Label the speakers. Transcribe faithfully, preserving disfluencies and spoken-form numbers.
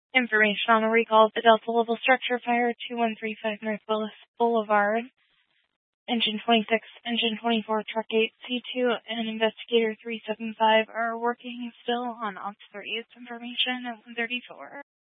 Speaker 1: Information on a recall of the Delta Level Structure Fire, two one three five North Willis Boulevard. Engine twenty-six, Engine twenty-four, Truck eight, C two, and Investigator three seven five are working still on Ops thirtieth information at one thirty-four.